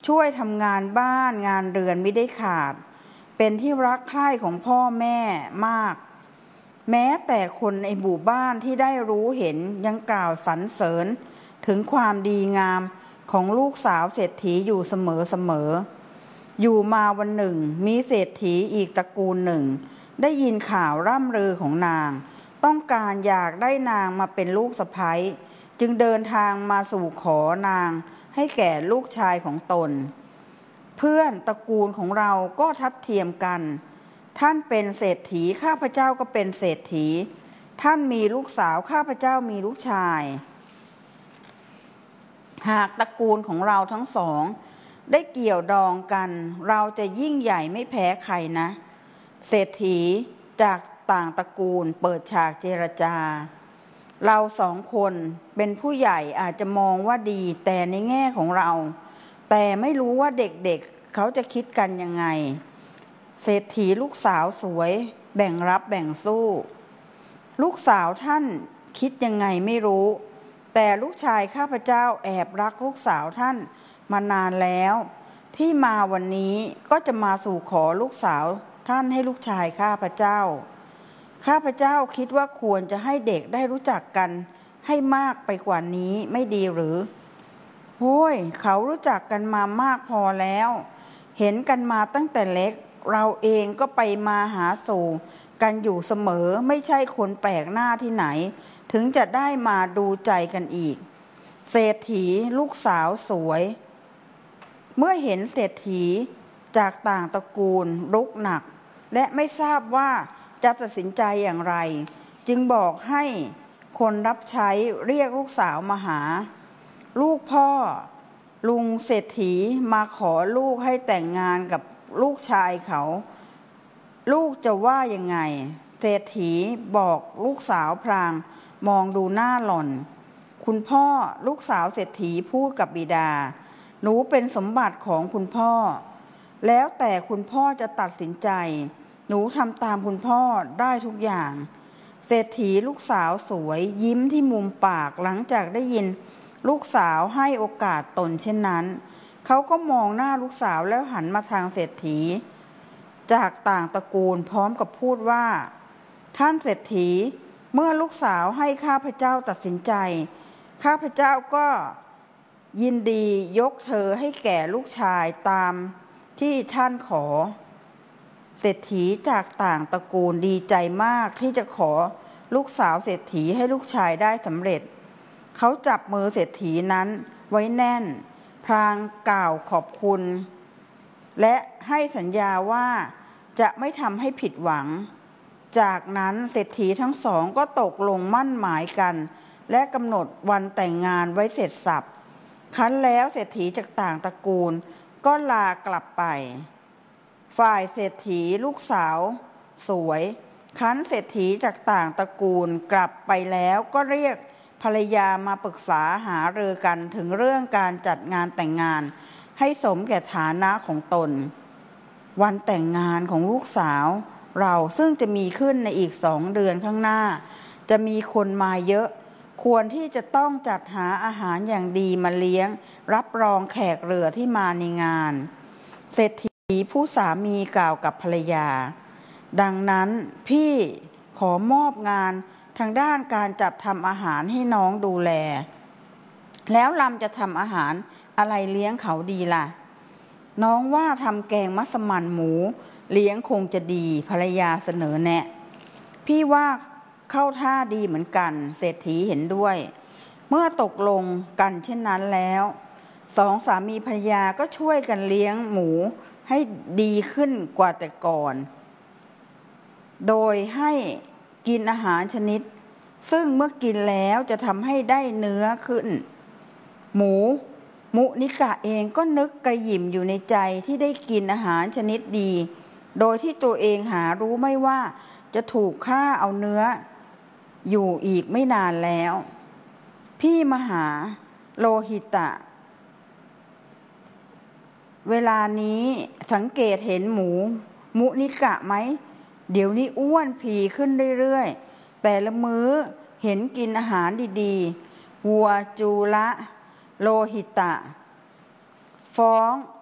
ช่วยทำงานบ้านงานเรือนไม่ได้ขาดเป็นที่รักใคร่ของพ่อแม่มากแม้แต่คนในหมู่บ้านที่ได้รู้เห็นยังกล่าวสรรเสริญถึงความดีงามของลูกสาวเศรษฐีอยู่เสมออยู่มาวันหนึ่งมีเศรษฐีอีกตระกูลหนึ่งได้ยินข่าวร่ำลือของนางต้องการอยากได้นางมาเป็นลูกสะใภ้จึงเดินทางมาสู่ขอนางให้แก่ลูกชายของตนเพื่อนตระกูลของเราก็ทัดเทียมกันท่านเป็นเศรษฐีข้าพเจ้าก็เป็นเศรษฐีท่านมีลูกสาวข้าพเจ้ามีลูกชายหากตระกูลของเราทั้งสองได้เกี่ยวดองกันเราจะยิ่งใหญ่ไม่แพ้ใครนะเศรษฐีจากต่างตระกูลเปิดฉากเจรจาเราสองคนเป็นผู้ใหญ่อาจจะมองว่าดีแต่ในแง่ของเราแต่ไม่รู้ว่าเด็กๆเขาจะคิดกันยังไงเศรษฐีลูกสาวสวยแบ่งรับแบ่งสู้ลูกสาวท่านคิดยังไงไม่รู้แต่ลูกชายข้าพเจ้าแอบรักลูกสาวท่านมานานแล้วที่มาวันนี้ก็จะมาสู่ขอลูกสาวท่านให้ลูกชายข้าพเจ้าคิดว่าควรจะให้เด็กได้รู้จักกันให้มากไปกว่านี้ไม่ดีหรือโอ้ยเขารู้จักกันมามากพอแล้วเห็นกันมาตั้งแต่เล็กเราเองก็ไปมาหาสู่กันอยู่เสมอไม่ใช่คนแปลกหน้าที่ไหนถึงจะได้มาดูใจกันอีกเศรษฐีลูกสาวสวยเมื่อเห็นเศรษฐีจากต่างตระกูลรุกหนักและไม่ทราบว่าจะตัดสินใจอย่างไรจึงบอกให้คนรับใช้เรียกลูกสาวมาหาลูกพ่อลุงเศรษฐีมาขอลูกให้แต่งงานกับลูกชายเขาลูกจะว่ายังไงเศรษฐีบอกลูกสาวพลางมองดูหน้าหล่อนคุณพ่อลูกสาวเศรษฐีพูดกับบิดาหนูเป็นสมบัติของคุณพ่อแล้วแต่คุณพ่อจะตัดสินใจหนูทำตามคุณพ่อได้ทุกอย่างเศรษฐีลูกสาวสวยยิ้มที่มุมปากหลังจากได้ยินลูกสาวให้โอกาสตนเช่นนั้นเขาก็มองหน้าลูกสาวแล้วหันมาทางเศรษฐีจากต่างตระกูลพร้อมกับพูดว่าท่านเศรษฐีเมื่อลูกสาวให้ข้าพเจ้าตัดสินใจข้าพเจ้าก็ยินดียกเธอให้แก่ลูกชายตามที่ท่านขอเศรษฐีจากต่างตระกูลดีใจมากที่จะขอลูกสาวเศรษฐีให้ลูกชายได้สำเร็จเขาจับมือเศรษฐีนั้นไว้แน่นพลางกล่าวขอบคุณและให้สัญญาว่าจะไม่ทำให้ผิดหวังจากนั้นเศรษฐีทั้งสองก็ตกลงมั่นหมายกันและกำหนดวันแต่งงานไว้เสร็จสรรพครั้นแล้วเศรษฐีจากต่างตระกูลก็ลากลับไปฝ่ายเศรษฐีลูกสาวสวยครั้นเศรษฐีจากต่างตระกูลกลับไปแล้วก็เรียกภรรยามาปรึกษาหารือกันถึงเรื่องการจัดงานแต่งงานให้สมแก่ฐานะของตนวันแต่งงานของลูกสาวเราซึ่งจะมีขึ้นในอีก2 เดือนข้างหน้าจะมีคนมาเยอะควรที่จะต้องจัดหาอาหารอย่างดีมาเลี้ยงรับรองแขกเรือที่มาในงานเศรษฐีผู้สามีกล่าวกับภรรยาดังนั้นพี่ขอมอบงานทางด้านการจัดทำอาหารให้น้องดูแลแล้วลำจะทำอาหารอะไรเลี้ยงเขาดีล่ะน้องว่าทำแกงมัสมั่นหมูเลี้ยงคงจะดีภรรยาเสนอแนะพี่ว่าเข้าท่าดีเหมือนกันเศรษฐีเห็นด้วยเมื่อตกลงกันเช่นนั้นแล้ว2 สามีภรรยาก็ช่วยกันเลี้ยงหมูให้ดีขึ้นกว่าแต่ก่อนโดยให้กินอาหารชนิดซึ่งเมื่อกินแล้วจะทำให้ได้เนื้อขึ้นมุนิกะเองก็นึกกระหยิ่มอยู่ในใจที่ได้กินอาหารชนิดดีโดยที่ตัวเองหารู้ไม่ว่าจะถูกฆ่าเอาเนื้ออยู่อีกไม่นานแล้วพี่มหาโลหิตะเวลานี้สังเกตเห็นมุนิกะไหมเดี๋ยวนี้อ้วนผีขึ้นเรื่อยๆแต่ละมื้อเห็นกินอาหารดีๆวัวจูละโลหิตะฟ้อง